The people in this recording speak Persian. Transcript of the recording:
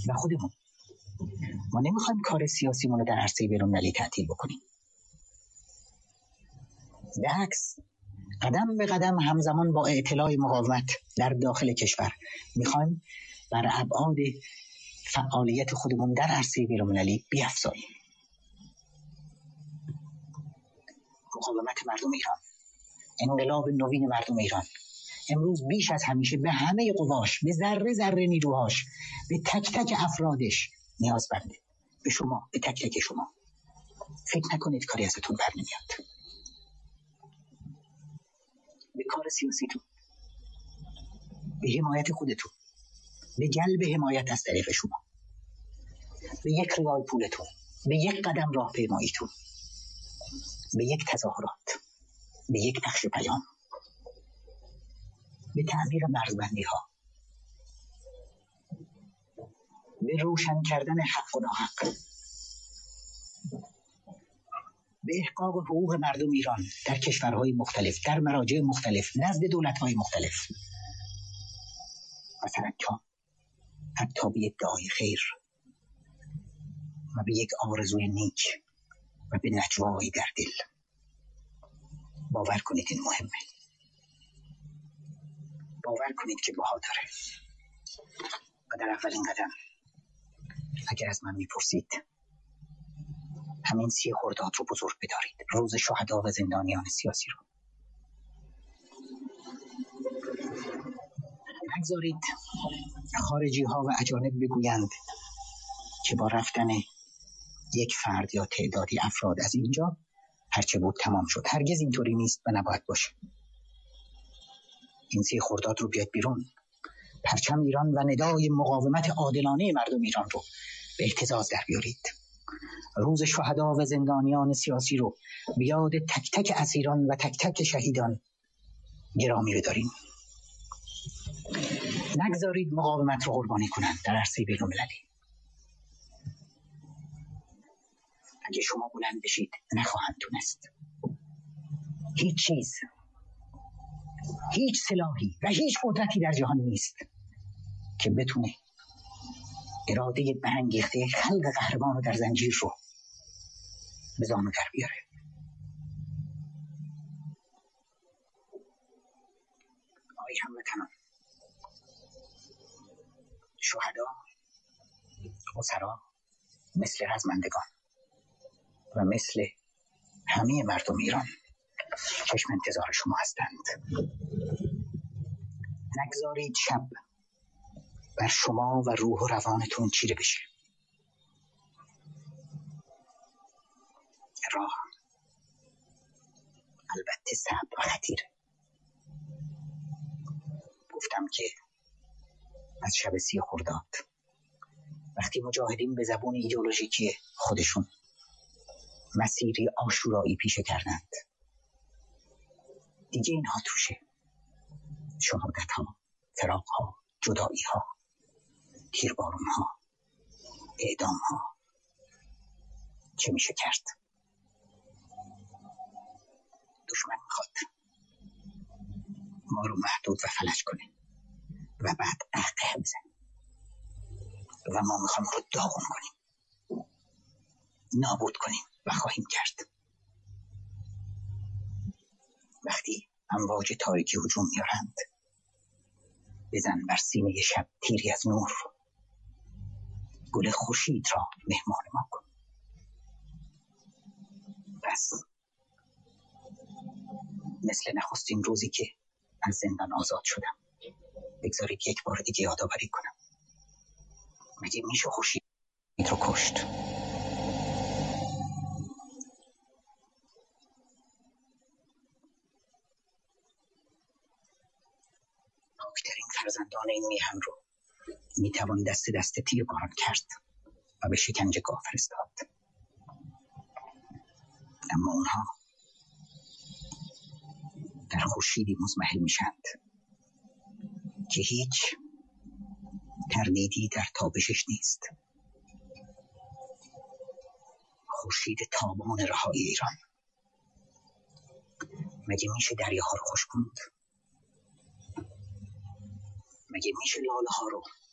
و خودمون. ما نمیخوایم کار سیاسیمون رو در عرصه بین‌المللی تعطیل بکنیم. به عکس قدم به قدم همزمان با اعتلاع مقاومت در داخل کشور میخوایم بر ابعاد فعالیت خودمون در عرصه بین‌المللی بیفزاییم. مقاومت مردم ایران، انقلاب نوین مردم ایران امروز بیش از همیشه به همه قواش، به ذره ذره نیروهاش، به تک تک افرادش نیاز بنده. به شما، به تک تک شما. فکر نکنید کاری ازتون بر نمیاد. به کار سیاسیتون، به حمایت خودتون، به جلب حمایت از طریق شما، به یک ریال پولتون، به یک قدم راهپیماییتون، به یک تظاهرات، به یک پخش پیام، به تعمیر مرزبندی ها، به روشن کردن حق و ناحق، به احقاق حقوق مردم ایران در کشورهای مختلف، در مراجع مختلف، نزد دولت‌های مختلف و سرانجام حتی به یک دعای خیر و به یک آرزوی نیک و به نجوایی در دل. باور کنید این مهمه. باور کنید که بها داره. و در اولین قدم اگر از من میپرسید همین 30 خرداد رو بزرگ بدارید، روز شهدا و زندانیان سیاسی رو. نگذارید خارجی ها و اجانب بگویند که با رفتن یک فرد یا تعدادی افراد از اینجا هرچه بود تمام شد. هرگز اینطوری نیست و نباید باشه. این 30 خرداد رو بیاد بیرون، پرچم ایران و ندای مقاومت عادلانه مردم ایران رو به اهتزاز در بیارید. روز شهدا و زندانیان سیاسی رو بیاد تک تک اسیران و تک تک شهیدان گرامی بداریم. نگذارید مقاومت رو قربانی کنند در عرصه بین‌المللی. اگه شما بلند بشید نخواهند تونست. هیچ چیز، هیچ سلاحی و هیچ قدرتی در جهان نیست که بتونه اراده برانگیخته یک خلق قهرمان رو در زنجیر رو به زانو در بیاره. آقای هموطنان، شهدا، اسرا مثل رزمندگان و مثل همه مردم ایران چشم انتظار شما هستند. نگذارید شب بر شما و روح و روانتون چیره بشه. راه البته صعب و خطیره. گفتم که از شب 30 خرداد وقتی مجاهدین به زبون ایدئولوژیکی خودشون مسیری عاشورایی پیشه کردند، دیگه اینها توشه. شهادت ها، فراق ها، جدایی ها، تیربارون ها، اعدام ها. چه میشه کرد؟ دشمن میخواد ما رو محدود و فلج کنه و بعد قهقه بزنه و ما میخوایم رو داغون کنیم، نابود کنیم و خواهیم کرد. وقتی امواج تاریکی هجوم میارند، بزن بر سینه شب تیری از نور، گل خورشید را مهمان ما کن. پس مثل نخستین روزی که از زندان آزاد شدم، بگذارید یک بار دیگه یادآوری کنم. مگه میشه خورشید رو کشت؟ پاکترین فرزندان این میهن رو میتوان دست دست تیرباران کرد و به شکنجهگاه فرستاد. اما اونها در خورشیدی مزمحل میشند که هیچ تردیدی در تابشش نیست. خورشید تابان رهایی ایران. مگه میشه دریاها رو خشک کند؟ مگه میشه لاله ها رو